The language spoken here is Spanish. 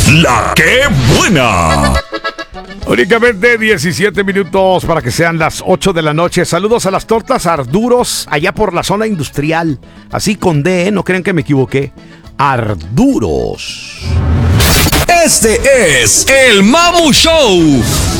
La que buena. Únicamente 17 minutos para que sean las 8 de la noche. Saludos a las tortas Arduros allá por la zona industrial. Así con D, no crean que me equivoqué. Arduros. Este es el Mamu Show.